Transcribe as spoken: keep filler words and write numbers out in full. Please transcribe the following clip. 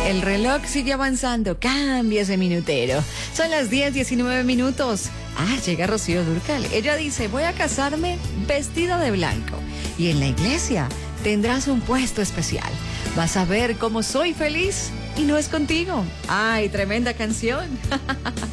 El reloj sigue avanzando, cambia ese minutero. Son las diez diecinueve minutos. Ah, llega Rocío Dúrcal. Ella dice, voy a casarme vestida de blanco. Y en la iglesia tendrás un puesto especial. Vas a ver cómo soy feliz y no es contigo. Ay, tremenda canción.